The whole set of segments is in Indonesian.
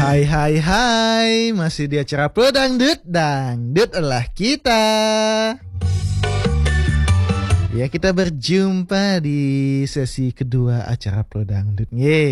Hai hai hai, masih di acara Pro Dangdut, Dangdut adalah kita. Ya, kita berjumpa di sesi kedua acara Pro Dangdut.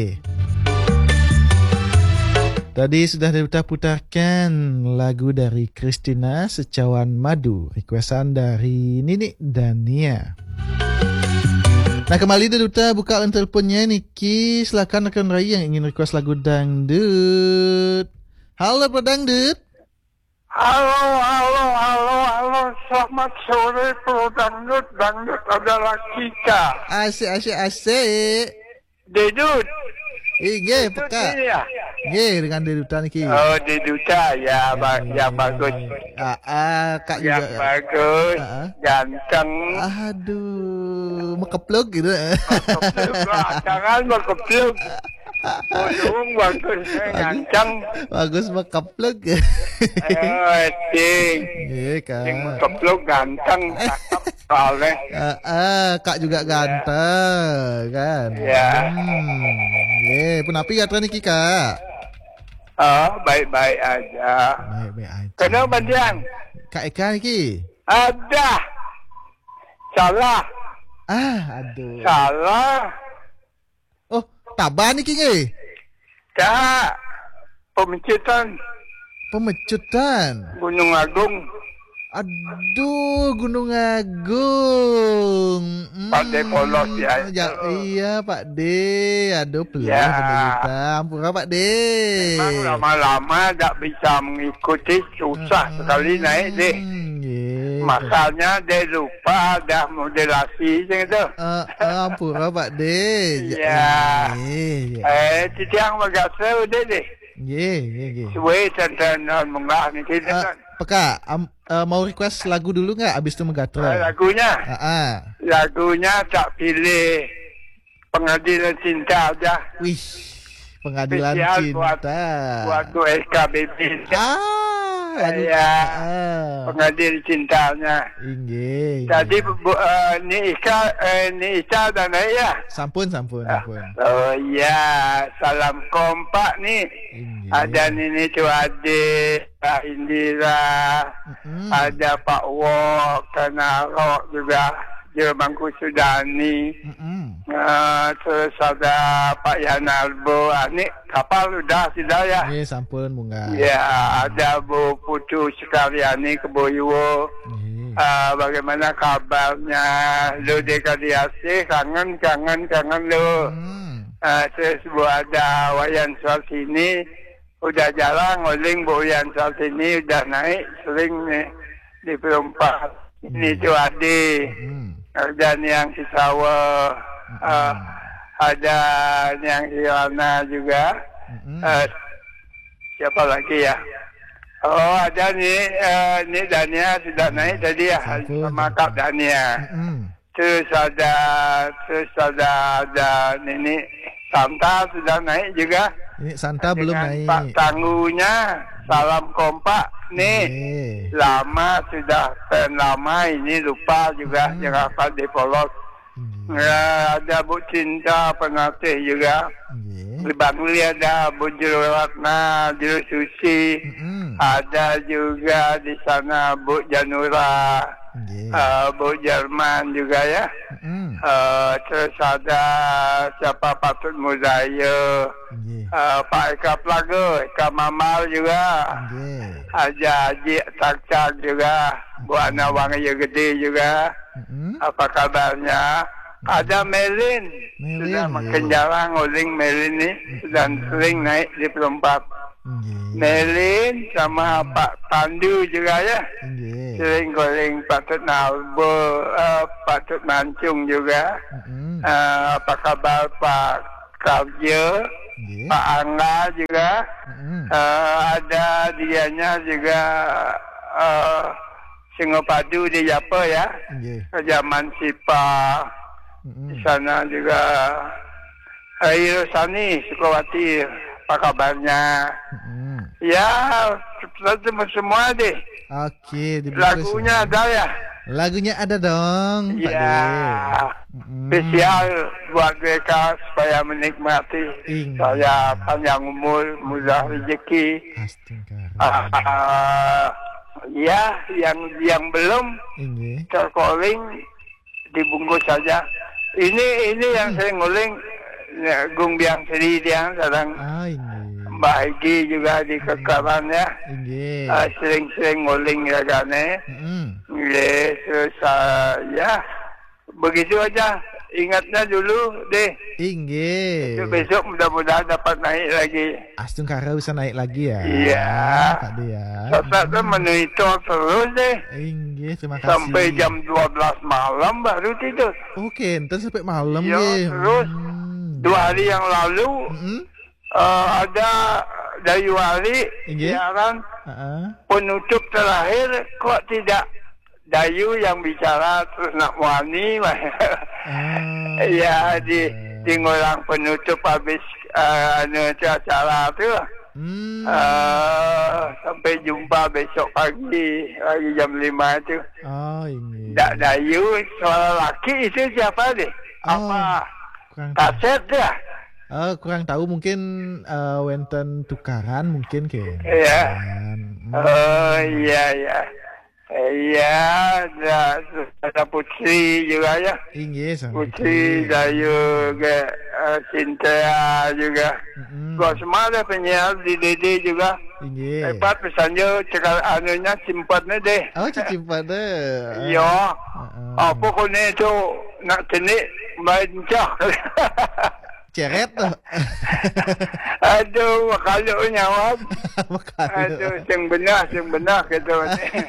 Tadi sudah kita putarkan lagu dari Christina, Secawan Madu, requestan dari Nini dan Nia. Nah, kembali Duta buka line teleponnya. Niki, silakan rekan Rai yang ingin request lagu dangdut. Halo Pro Dangdut. Halo. Selamat sore Pro Dangdut. Dangdut adalah kita. Asik. Dedut. Iya, peka. Iya, dengan Deduta Niki. Oh, Deduta ya, ya bagus. Kak juga. Yang bagus, ganteng. Aduh, mekepluk gitu. Jangan mekepluk. Bodong bagus, ganteng. Bagus mekepluk. Ting. Iya, Kak. Yang mekepluk ganteng, cakep soalnya. Kak juga ganteng, kan? Ya. Penapi gak Niki, Kak? Baik-baik aja. Baik-baik aja. Kenapa Dian? Kak Eka Niki? Ada. Salah. Aduh. Salah. Oh, tabah Niki nge? Tak. Pemecutan Gunung Agung. Aduh, Gunung Agung. Pak De polos ya. Iya, Pak D. Aduh, pelih Ya. penderita. Ampura Pak D. Memang lama-lama tak bisa mengikuti, susah sekali naik deh. Makanya dia lupa ada modelasi gitu. Ampura Pak D. Ya. Tiang bagasa udah deh. Ye. Suwe dan menggah ni kita. Peka, mau request lagu dulu nggak? Abis itu Megatron. Lagunya tak pilih Pengadilan Cinta aja. Wih, Pengadilan Spesial Cinta. Buat SKBB. Ya. Pengadilan Cintanya. Inge. Tadi ni Ika dan ya. Sampun. Oh ya, salam kompak nih. Inge. Ada Nini Tuade, Pak Indira, ada Pak Wok, Kanarok juga, Jermangku Sudani, terus ada Pak Yanalbo, ini kapal sudah ya. Iya, sampun bunga. Ya, ada Bu Putu Sekaliani Keboyo. Bagaimana kabarnya? Lu dekadiasi, kangen lu. Terus ada Wayan soal sini. Udah jalan, ngoling Bu Wayan soal sini. Udah naik, sering nih. Di perempat. Ini tuh Adi. Dan yang Cisawa. Ada yang Iwana juga. Siapa lagi ya? Oh, ada nih Dania sudah naik tadi ya. Sama Kak Dania. Terus ada Nini Santa sudah naik juga. Ini Santa belum naik. Pak Tangguhnya, salam kompak nih. Lama sudah lama ini lupa juga jangan Pak Depolos. Ada Bu Cinta penatih juga. Di Bangli ada Bu Jururatna, Juru Susi. Ada juga di sana Bu Janura. Bu Jerman juga ya. Terus ada siapa Patut Muzaya, Pak Eka Plaga, Eka Mamal juga. Ada Haji Takcak juga, Bu Ana Wangaya Gede juga. Apa kabarnya? Ada Melin. Sudah makin jarang ngoling Melin nih. Dan sering naik di perempat. Melin sama Pak Pandu juga ya. Sering goling Patut Nalbo, Patut Mancung juga. Apa kabar Pak Kabja, Pak Angga juga. Ada dianya juga Singapadu di Japa ya. Zaman Sipa. Di sana juga Rosani Sukawati. Apa kabarnya? Ya, semua deh. Oke, lagunya ada ya. Lagunya ada dong, Pak Ya, spesial buat mereka supaya menikmati. Saya panjang umur, mudah rezeki. Ya, yang belum tercalling dibungkus saja. Ini yang saya nguling Gung Biang Seri yang sedang Mbak Egi juga di kekarannya. Sering-sering nguling ragane. Terus ya begitu aja. Ingatnya dulu deh. Besok mudah-mudahan dapat naik lagi. Astung Kara bisa naik lagi ya. Iya. Pak De ya. Saya monitor terus deh. Terima kasih. Sampai jam 12 malam baru tidur. Oke, entar sampai malam ya. Terus 2 hari yang lalu ada dari Wali siaran penutup terakhir kok tidak Dayu yang bicara terus nak wani ya di ngulang penutup habis acara tu sampai jumpa besok pagi jam 5 tu. Dayu suara laki itu siapa deh? Apa kaset dia? Kurang tahu, mungkin wenten tukaran mungkin ke. Iya. Iya. Iya, ada Putri juga ya. Putri, Dayu, Cinta juga. Gua semua ada penyiar di Dede juga. Hebat pesannya cekal anunya simpatnya deh. Simpatnya. Iya. Pokoknya itu nak tenik bancah. Ceret tuh. Aduh, kalau nyawab. Aduh, yang benar gitu.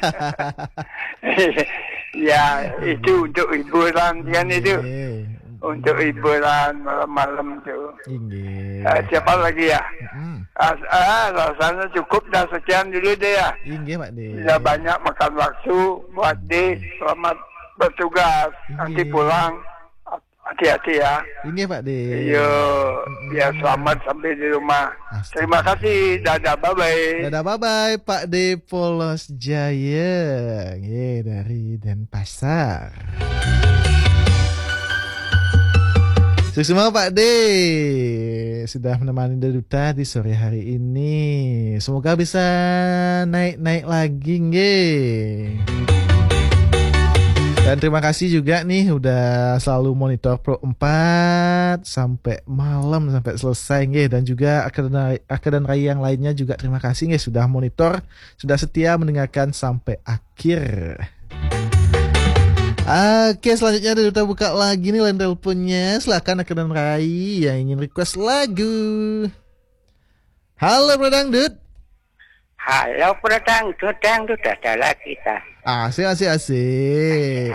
Ya, itu untuk hiburan kan itu. Untuk hiburan malam-malam itu. Siapa lagi ya? Rasanya cukup dah, sekian dulu deh ya. Pak De. Sudah banyak makan waktu buat De. Selamat bertugas. Nanti pulang. Hati-hati ya. Pak De. Ya selamat sampai di rumah. Terima kasih. Dadah, bye-bye. Dadah, bye-bye Pak De Polos Jaya. Dari Denpasar. Sukses semua Pak De. Sudah menemani Duta di sore hari ini. Semoga bisa naik-naik lagi nggih. Dan terima kasih juga nih udah selalu monitor Pro 4 sampai malam, sampai selesai nggih. Dan juga Akadan Raya yang lainnya juga terima kasih nggih sudah monitor, sudah setia mendengarkan sampai akhir. Oke, selanjutnya kita buka lagi nih line teleponnya. Silakan Akadan Raya yang ingin request lagu. Halo Bro Dangdut. Halo Dangdut adalah kita. Asik. Asik.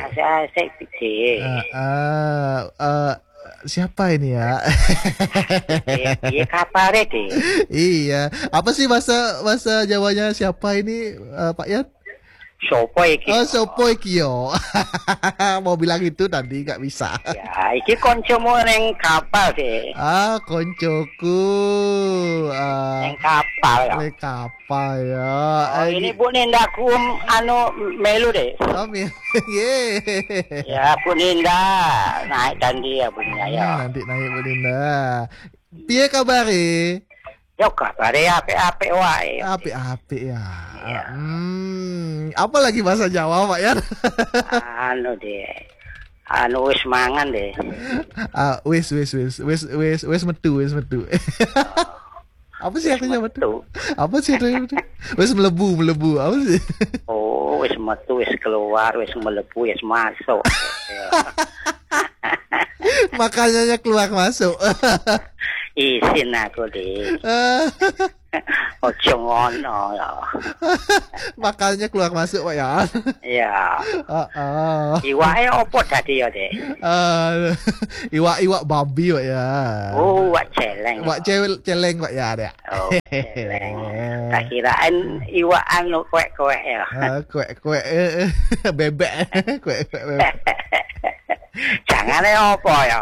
Siapa ini ya? Iya kapare deh. Iya. Apa sih bahasa Jawanya siapa ini, Pak Yan? Sopo iki? Sopo iki yo. Mau bilang itu tadi nggak bisa. Ya, iki koncomu neng kapal sih. Koncoku. Neng kapal ya. Neng kapal ya. Ini Bu Nindaku melu deh. Ya Bu Ninda naik tadi ya Bu Ninda ya. Nanti naik Bu Ninda. Piye kabare? Yo kabare apik wae. Apik ya. Apa lagi bahasa Jawa Pak Yan? Wis mangan deh. Wis metu. Apa sih artinya metu? Apa sih artinya metu? Wis melebu. Apa sih? Wis metu, wis keluar, wis melebu, wis masuk. Makanya keluar masuk. Isin aku deh. Ojo ngono ya. Makanya keluar masuk Pak ya. Iya. Iwake opo tadi ya, Dek? Iwak babi Pak ya. Wak celeng. Wak celeng Pak ya, Dek. Celeng. Tak kirain iwak kuek-kuek ya. Kuek bebek. Kuek bebek. Jangan opo ya.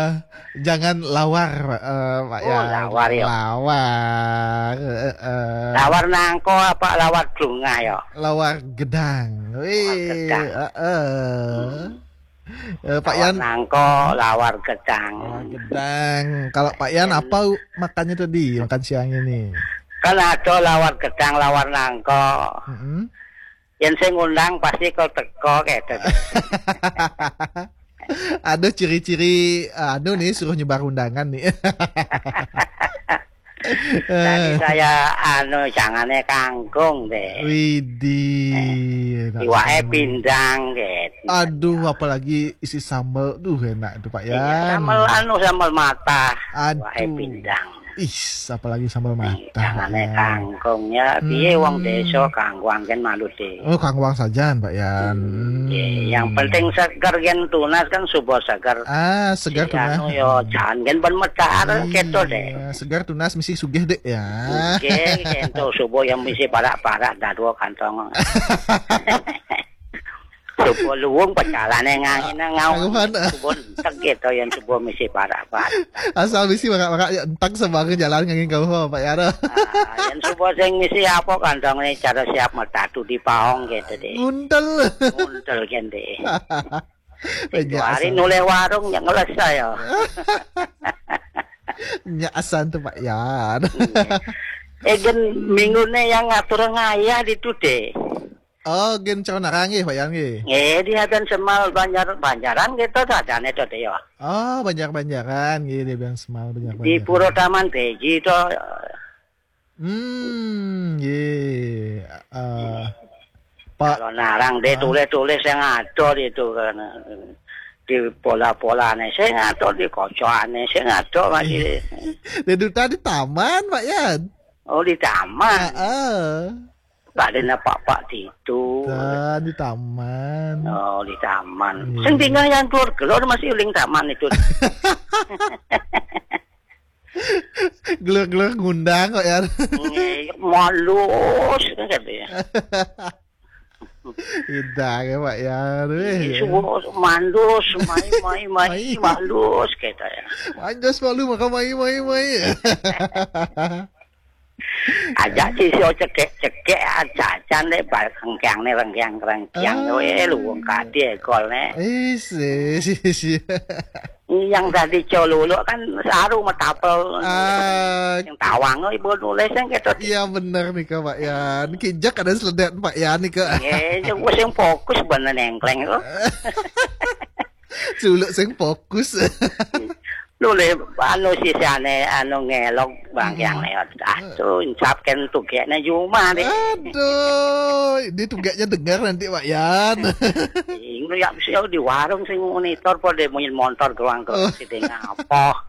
Jangan lawar Pak ya. Lawar ya. Lawar. Lawar nangko apa lawar glungah ya? Lawar gedang. Wih. Pak Yan. Nangko, lawar gedang. Lawar gedang. Kalau Pak Yan apa makannya tadi? Makan siangnya nih. Kan ada lawar gedang, lawar nangko. Yang saya ngundang pasti kau teko kayak gitu. Ada ciri-ciri nih suruh nyebar undangan nih. Tadi saya jangannya kangkung deh. Widih. Iwake pindang gitu. Aduh, apalagi isi sambal. Duh, enak itu Pak Yan. Sambal mata. Iwake pindang. Apalagi sambal mata. Jangannya kangkungnya. Piye wong desa kangkung kan malu deh. Oh, kangkung saja Pak Yan. Yang penting segar gen tunas kan subuh segar. Segar tunas. Yo jangan gen ben mekar keto deh. Segar tunas mesti sugih deh ya. Sugih kento subuh yang mesti parak-parak dado kantong. Subuh luwung pecalane ngangin ngawon. Subuh entek gitu yang subuh mesti parak-parak. Asal mesti bakal entek sebangun jalan ngangin kau Pak Yan. Yang subuh sing mesti apa kantongnya cara siap metatu di paong gitu deh. Muntel kan deh. Hari nuleh warung yang ngelesa ya. Nyasan tuh Pak Yan. Gen minggunya yang ngatur ngayah itu deh. Oh, gen calon narang Pak Yan nggih. Dia dan semal banjaran gitu dadane to deh ya. Oh, banjaran nggih dia bilang semal banjaran. Di Puro Taman Beji to. Nggih. Pak kalau narang deh tulis-tulis yang ada itu kan. Di pola-polane sing ada di kocokane sing ada masih. Di duta di taman Pak Yan. Oh, di taman. Pak dina pak itu. Di taman. Oh, di taman. Sing tinggal yang keluar masih uling taman itu. Gelur-gelur ngundang kok ya. Malus kan ya. Indah ya Pak Yan. Semua mandus, mai malus kita ya. Mandus malu maka mai. Aja sih cekek aja nih rengkiang lu wong kadi ekolne. Si. Yang tadi cololo kan saru metapel. Yang tawang ibu nulis yang gitu. Iya bener nih Pak Yan. Kijak ada seledet Pak Yan nih Kak. Gue sing fokus bener nengkleng itu. Culuk sing fokus. Nulis sisane ngelok bang yang lewat. Tuh incapkan tugeknya cuma deh. Aduh, ini tugeknya dengar nanti Pak Yan. Ini ya bisa di warung sing monitor pada main motor geruang-geruang sih apa.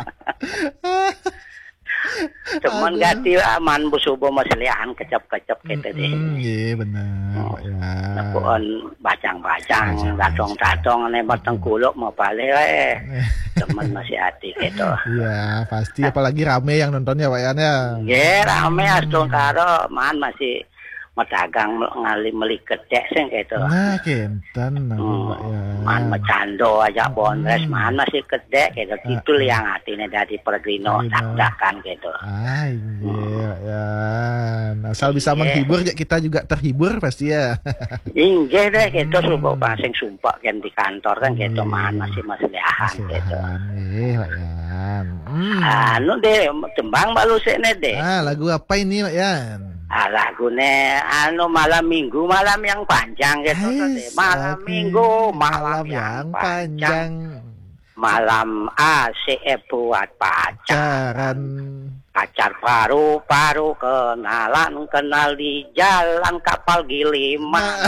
Cuman ganti aman busubo maselihan kecap-kecap gitu deh. Iya benar. Nakuan bacang-bacang, datong-datong ane batang kuluk mau balik teman masih hati gitu. Iya pasti apalagi rame yang nontonnya Pak Yan ya. Iya rame astong karo man masih medagang ngali meli gedek sing gitu. Nah kenten Pak Yan. Man macando aja bonres man masih gedek gitu. Itu yang hatine dari Pergrino dak-dakan gitu. Iya ya. Asal bisa menghibur ya kita juga terhibur pasti ya. Inggih deh gitu sumpah pasing sumpah kan di kantor kan gitu man masih maslihan gitu. Iya Pak Yan. Deh tembang balu sekne deh. Lagu apa ini Pak Yan? Lagune malam minggu malam yang panjang gitu deh. Malam minggu malam yang panjang. Malam asik buat pacaran. Pacar paru-paru kenal di jalan kapal Giliman.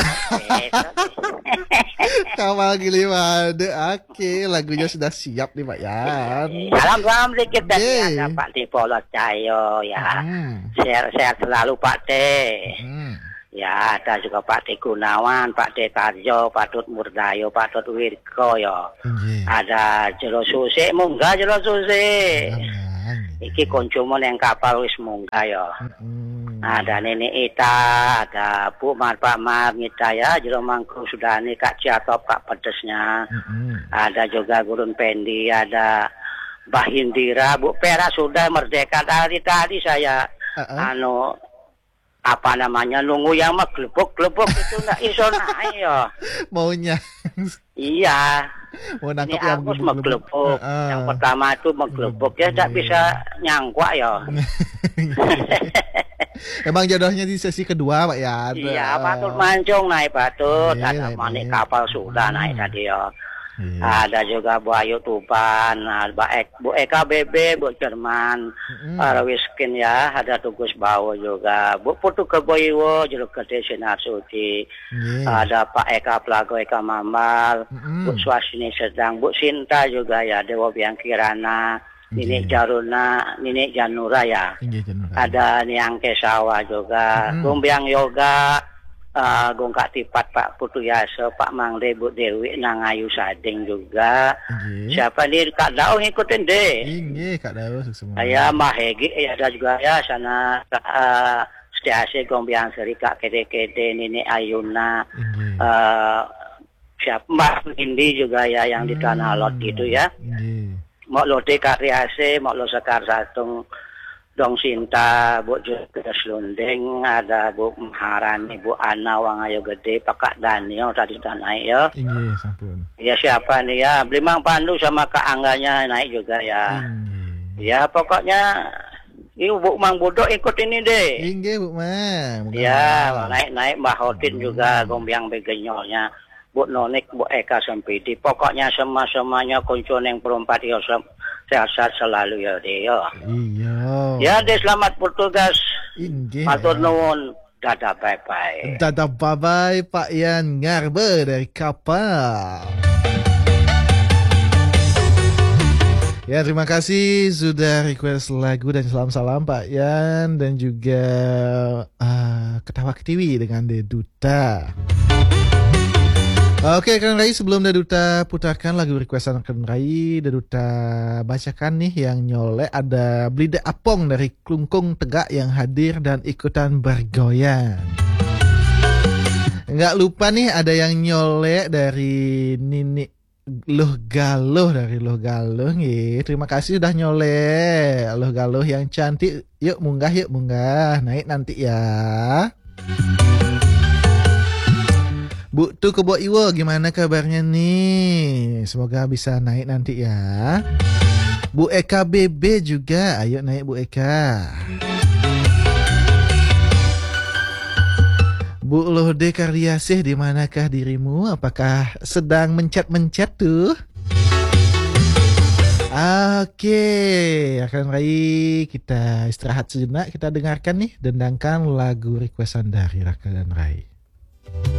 Kapal Giliman. Oke, lagunya sudah siap nih Pak Yan. Salam dikit dari ada Pak T. Polot Cayo ya. Sehat selalu Pak T. Ya, ada juga Pak T. Gunawan, Pak T. Tarjo, Pak Tut Murdayo, Pak Tut Wirko ya. Ada Jero Susi, munggah Jero Susi. Iki koncuman yang kapal wis munggah ya. Ada Nenek Ita, ada Bu Mar Pak Mar Ngita ya, Jero Mangku Sudani, Kak Ciatop, Kak Pedesnya. Ada juga Gurun Pendi, ada Mbah Hindira, Bu Pera sudah merdeka dari tadi saya apa namanya nunggu yang mah gelebok itu nggak iso naik ya. Maunya. Iya. Mau nangkep ini yang Agus menggelebok. Yang pertama itu menggelebok ya tidak bisa nyangkua ya. Emang jodohnya di sesi kedua Pak ya? Iya, patut mancung naik patut. Ada manik kapal sudah naik tadi ya. Ada juga Bu Ayu Tuban, Bu Eka BB, Bu Jerman, Rawiskin ya, ada Tugus Bawo juga, Bu Putu Keboiwo, Jeruk Gede Sinar Suci, ada Pak Eka Plago Eka Mambal, Bu Swasini Sedang, Bu Sinta juga ya, Dewa Biang Kirana, Nini Jaruna, Nini Janura ya, ada Niang Kesawa juga, Gumbiang Yoga, Gongkak Tipat Pak Putu Yasa, Pak Mangde, Bu Dewi, Nangayu Sading juga. Siapa nih Kak Dao ngikutin deh. Kak Dao semua. Saya Mahegi ada juga ya sana Setiase Gombiang Seri Kak Kede Nini Ayuna. Siapa Mbak Indi juga ya yang di Tanah Lot gitu ya. Mau lo Dekariase, mau lo Sekar Satung. Dong Sinta, Bu Juga Selundeng, ada Bu Maharani, Bu Ana, Wangayo Gede, Pak Danio tadi sudah naik ya. Sampun. Ya siapa nih ya, Blimang Pandu sama Kak Angganya naik juga ya. Ya pokoknya, Bu Mang Bodo ikut ini deh. Bu Mang. Ya naik Mbak Hotin juga, Gombiang Begenyolnya. Bu Nonik, Bu Eka Sempidi. Pokoknya semuanya kuncun yang perempat ya. Sehat-sehat selalu ya dia. Iya. Ya deh selamat bertugas. Matur nuwun. Dadah bye-bye. Dadah bye-bye Pak Yan Ngarbe dari kapal. Ya terima kasih sudah request lagu dan salam-salam Pak Yan dan juga Ketawa Ketiwi dengan Deduta. Oke, Kang Rai, sebelum Deduta putarkan lagu requestan Kang Rai, Deduta bacakan nih yang nyolek. Ada Blide Apong dari Klungkung Tegak yang hadir dan ikutan bergoyang. Nggak lupa nih ada yang nyolek dari Nini Luh Galuh dari Luh Galuh nih. Terima kasih udah nyolek Luh Galuh yang cantik. Yuk munggah, naik nanti ya. Bu Tu Kebo Iwo, gimana kabarnya nih? Semoga bisa naik nanti ya. Bu Eka BB juga, ayo naik Bu Eka. Bu Lode Karyasih, di manakah dirimu? Apakah sedang mencet tuh? Oke, akan Rai kita istirahat sejenak, kita dengarkan nih, dendangkan lagu requestan dari Raka dan Rai.